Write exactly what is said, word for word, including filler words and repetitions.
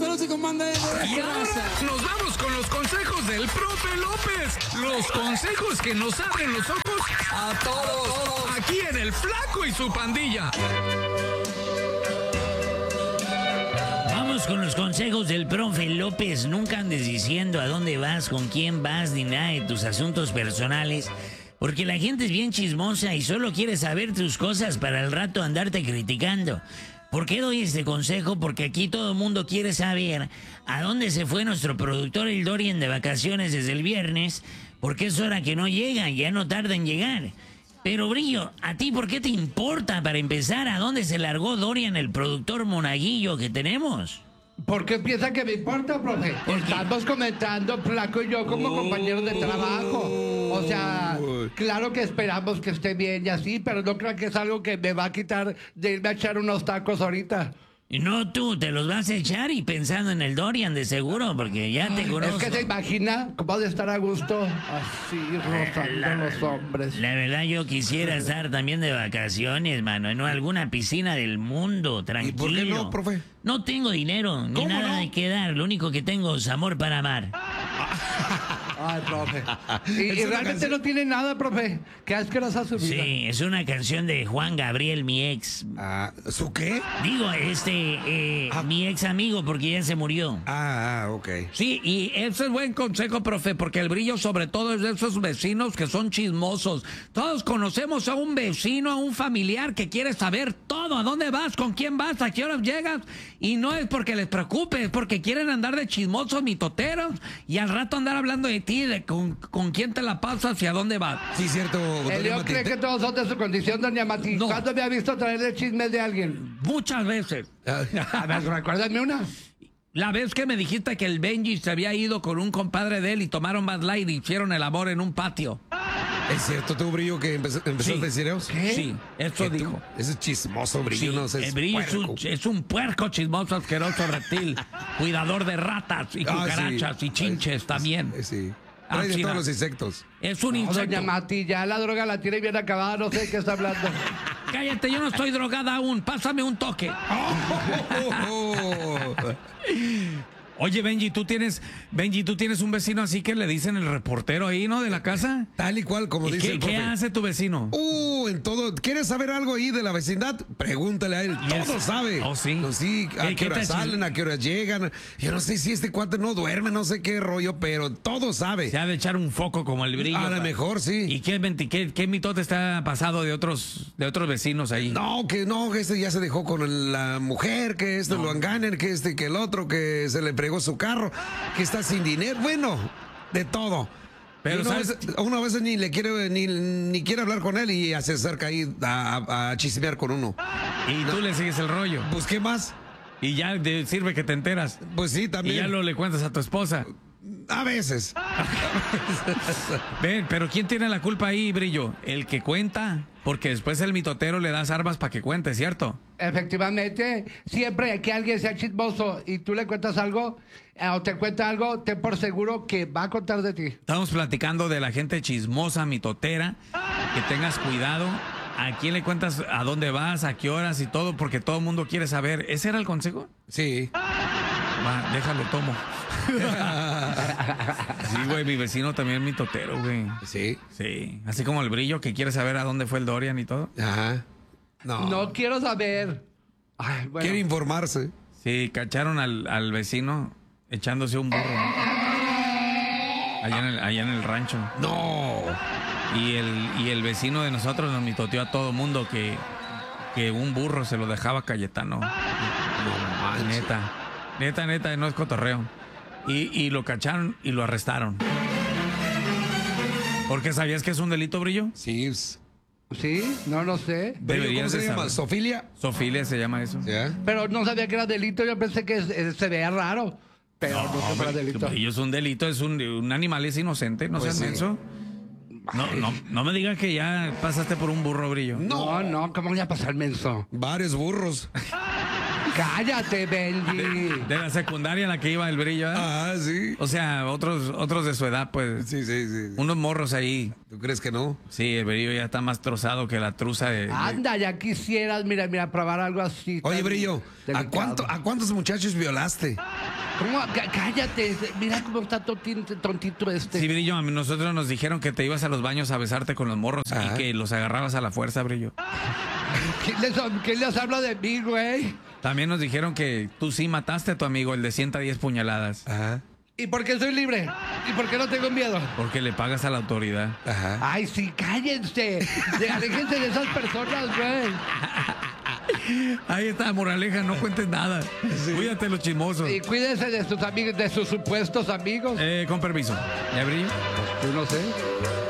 Peluche con banda de... Y ahora nos vamos con los consejos del profe López. Los consejos que nos abren los ojos a todos. Aquí en El Flaco y su pandilla. Vamos con los consejos del profe López. Nunca andes diciendo a dónde vas, con quién vas, ni nada de tus asuntos personales. Porque la gente es bien chismosa y solo quiere saber tus cosas para al rato andarte criticando. ¿Por qué doy este consejo? Porque aquí todo el mundo quiere saber a dónde se fue nuestro productor el Dorian de vacaciones desde el viernes, porque es hora que no llega, ya no tarda en llegar. Pero Brillo, ¿a ti por qué te importa, para empezar, a dónde se largó Dorian, el productor monaguillo que tenemos? ¿Por qué piensa que me importa, profe? Estamos comentando, Flaco y yo, como oh, compañeros de trabajo. O sea, claro que esperamos que esté bien y así, pero no creo que es algo que me va a quitar de irme a echar unos tacos ahorita. Y no tú, te los vas a echar y pensando en el Dorian de seguro, porque ya te conozco. Es que se imagina cómo de estar a gusto así, rozando la, los hombres. La verdad, yo quisiera estar también de vacaciones, mano, en alguna piscina del mundo, tranquilo. ¿Y por qué no, profe? No tengo dinero, ni nada no? de que dar, lo único que tengo es amor para amar. Ay, profe. Y, y realmente no tiene nada, profe. Qué asquerosa su vida. Sí, es una canción de Juan Gabriel, mi ex. Ah, ¿su qué? Digo, este, eh, ah. mi ex amigo, porque ya se murió. Ah, ah, ok. Sí, y ese es buen consejo, profe, porque el Brillo sobre todo es de esos vecinos que son chismosos. Todos conocemos a un vecino, a un familiar que quiere saber todo. ¿A dónde vas? ¿Con quién vas? ¿A qué horas llegas? Y no es porque les preocupe, es porque quieren andar de chismosos, mitoteros, y al rato andar hablando de ti, de con, con quién te la pasas y a dónde vas. Sí, cierto. Elio cree que todos son de su condición, doña Mati. No. ¿Cuándo me ha visto traerle chismes de alguien? Muchas veces. A ver, recuérdame una. La vez que me dijiste que el Benji se había ido con un compadre de él y tomaron Bad Light y hicieron el amor en un patio. ¿Es cierto tú, Brillo, que empezó, empezó sí. a decir eso? ¿Qué? Sí, eso dijo. Tú? Ese es chismoso, Brillo, sí, no sé. El Brillo es un, es un puerco chismoso, asqueroso reptil, cuidador de ratas y cucarachas ah, sí. y chinches Ay, Sí. también. sí. Trae de todos los insectos. Es un no, insecto. Doña Mati, ya la droga la tiene bien acabada, no sé de qué está hablando. Cállate, yo no estoy drogada aún, pásame un toque. Oh, oh, oh. Oye, Benji, tú tienes, Benji, tú tienes un vecino así que le dicen el reportero ahí, ¿no? De la casa. Tal y cual, como dice qué, el profe. ¿Qué hace tu vecino? Uh, en todo. ¿Quieres saber algo ahí de la vecindad? Pregúntale a él. Todo es? sabe. Oh, sí. No, sí, a qué, qué hora salen, a qué hora llegan. Yo no sé si este cuate no duerme, no sé qué rollo, pero todo sabe. Se ha de echar un foco como el Brillo. A lo mejor, sí. ¿Y qué, qué, qué mitote está pasado de otros, de otros vecinos ahí? No, que no, que este ya se dejó con la mujer, que este no. lo engañan, que este, que el otro, que se le pregó su carro, que está sin dinero, bueno, de todo. Pero una vez, una vez ni le quiere ni, ni quiere hablar con él y se acerca ahí a, a, a chismear con uno. Y no. tú le sigues el rollo. Pues qué más. Y ya de, sirve que te enteras. Pues sí, también. Y ya lo le cuentas a tu esposa. A veces. Ven, pero ¿quién tiene la culpa ahí, Brillo? El que cuenta, porque después el mitotero le das armas para que cuente, ¿cierto? Efectivamente, siempre que alguien sea chismoso y tú le cuentas algo eh, o te cuenta algo, ten por seguro que va a contar de ti. Estamos platicando de la gente chismosa, mitotera, que tengas cuidado. ¿A quién le cuentas a dónde vas, a qué horas y todo? Porque todo el mundo quiere saber. ¿Ese era el consejo? Sí. Va, déjalo, tomo. Sí, güey, mi vecino también es mitotero, güey. Sí. Sí. Así como el Brillo que quiere saber a dónde fue el Dorian y todo. Ajá. No. No quiero saber. Ay, bueno. Quiere informarse. Sí, cacharon al, al vecino echándose un burro. Allá en el, allá en el rancho. No. Y el, y el vecino de nosotros nos mitoteó a todo mundo que, que un burro se lo dejaba Cayetano. No manches. Neta. Neta, neta, no es cotorreo. Y, y lo cacharon y lo arrestaron. ¿Por qué sabías que es un delito, Brillo? Sí. Sí, no lo sé. ¿Cómo se llama? ¿Sofilia? Sofilia se llama eso. ¿Ya? Pero no sabía que era delito, yo pensé que es, se veía raro. Pero no, no sé para delito. Brillo es un delito, es un, un animal, es inocente, no pues seas menso. No, no, no me digas que ya pasaste por un burro, Brillo. No, no, ¿cómo voy a pasar menso? Varios burros. Cállate, Benji. De, de la secundaria en la que iba el Brillo, ¿eh? Ah, sí. O sea, otros, otros de su edad, pues. Sí, sí, sí. Unos morros ahí. ¿Tú crees que no? Sí, el Brillo ya está más trozado que la truza de... de- Anda, ya quisieras, mira, mira, probar algo así. Oye, tan Brillo, ¿a, delicado. cuánto, ¿a cuántos muchachos violaste? ¿Cómo? Cá- Cállate, mira cómo está tontin- tontito este. Sí, Brillo, a mí- nosotros nos dijeron que te ibas a los baños a besarte con los morros Ajá. y que los agarrabas a la fuerza, Brillo. ¿Quién les, quién les habla de mí, güey? También nos dijeron que tú sí mataste a tu amigo, el de ciento diez puñaladas, Ajá, ¿Y por qué soy libre? ¿Y por qué no tengo miedo? porque le pagas a la autoridad. ajá. Ay, sí, cállense. De- Aléjense de esas personas, güey. Ahí está, moraleja, no cuentes nada. Cuídate los chismosos. Y cuídense de sus amigos, de sus supuestos amigos. Eh, con permiso. ¿Ya, Brillo? Yo no sé.